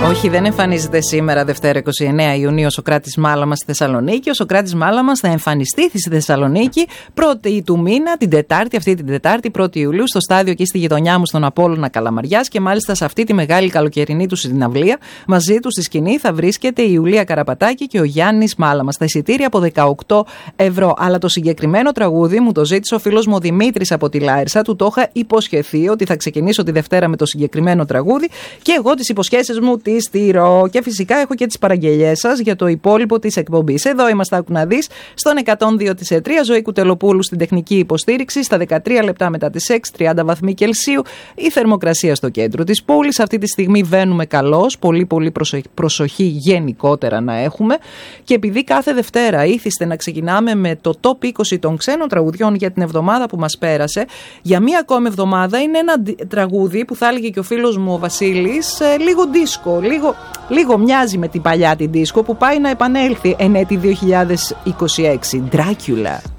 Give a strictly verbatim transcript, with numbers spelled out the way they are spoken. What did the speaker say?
Όχι, δεν εμφανίζεται σήμερα Δευτέρα εικοστή ενάτη Ιουνίου ο Σωκράτης Μάλαμας στη Θεσσαλονίκη. Ο Σωκράτης Μάλαμας θα εμφανιστεί στη Θεσσαλονίκη πρώτη του μήνα, την Τετάρτη, αυτή την Τετάρτη, πρώτη Ιουλίου, στο στάδιο εκεί στη γειτονιά μου, στον Απόλλωνα Καλαμαριάς. Και μάλιστα σε αυτή τη μεγάλη καλοκαιρινή του συναυλία, μαζί του στη σκηνή θα βρίσκεται η Ιουλία Καραπατάκη και ο Γιάννης Μάλαμας. Τα εισιτήρια από δεκαοκτώ ευρώ. Αλλά το συγκεκριμένο τραγούδι μου το ζήτησε ο φίλος μου ο Δημήτρης από τη Λάρισα. Του το είχα υποσχεθεί ότι θα ξεκινήσω τη Δευτέρα με το συγκεκριμένο τραγούδι και εγώ τις υποσχέσεις μου τις στηρώ. Και φυσικά έχω και τις παραγγελιές σας για το υπόλοιπο της εκπομπής. Εδώ είμαστε, άκου να δεις, στον εκατόν δύο κόμμα τρία, Ζωή Κουτελοπούλου στην τεχνική υποστήριξη, στα δεκατρία λεπτά μετά τις έξι, τριάντα βαθμοί Κελσίου, η θερμοκρασία στο κέντρο της πόλης. Αυτή τη στιγμή βαίνουμε καλώς, πολύ πολύ προσοχή γενικότερα να έχουμε. Και επειδή κάθε Δευτέρα ήθιστε να ξεκινάμε με το top είκοσι των ξένων τραγουδιών για την εβδομάδα που μας πέρασε, για μία ακόμη εβδομάδα είναι ένα τραγούδι που θα έλεγε και ο φίλος μου ο Βασίλης, λίγο δίσκο, λίγο, λίγο μοιάζει με την παλιά την δίσκο που πάει να επανέλθει εν έτη δύο χιλιάδες είκοσι έξι. Dracula.